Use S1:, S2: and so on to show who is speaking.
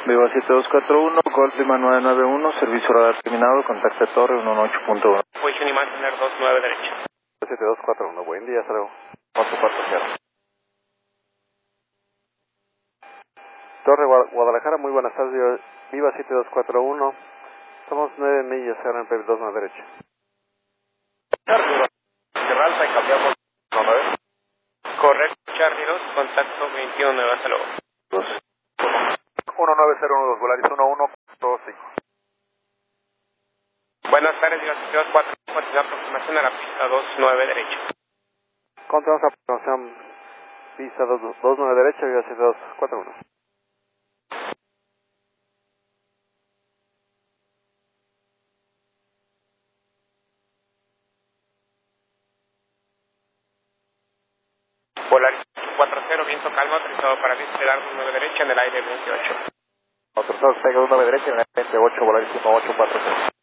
S1: Viva 7241, Golf Lima 991, servicio radar terminado, contacte Torre 118.1.
S2: Position y mantener 29 derecha.
S3: 7241, buen día, hasta luego. 440. Torre Guadalajara, muy buenas tardes, Viva 7241, somos 9 millas, RNP 29 derecha.
S2: Charlie 2, Terralta y cambiamos 9. Correcto, Charlie 2, contacto 21, hasta luego.
S3: 19012, Volaris 1125.
S2: Buenas tardes, Viva 7241, continúa aproximación a la pista 29 derecha.
S3: Continuamos a aproximación, pista 29 derecha, Viva 7241.
S2: Volaris 40, viento calmo, autorizado para despegar 9 derecha en el aire 28.
S3: Autorizado, pega 9 derecha en el 28, Volaris 1840.